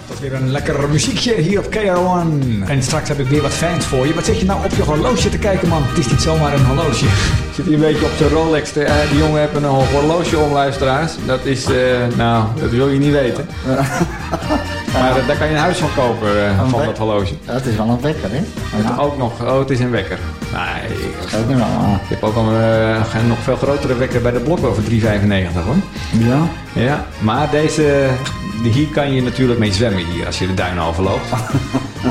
Dat is weer een lekker muziekje hier op KR1. En straks heb ik weer wat fans voor je. Wat zit je nou op je horloge te kijken, man? Het is niet zomaar een horloge. Zit hier een beetje op zijn Rolex. Die jongen heeft een horloge om, luisteraars. Dat is, dat wil je niet weten. Maar daar kan je een huis van kopen, van dat horloge. Ja, het is wel een wekker, hè? Ja. Ook nog, het is een wekker. Nee, Dat ook niet wel. je hebt ook al een nog veel grotere wekker bij de Blokko voor 3,95 hoor. Ja? Ja, maar hier kan je natuurlijk mee zwemmen hier als je de duinen overloopt.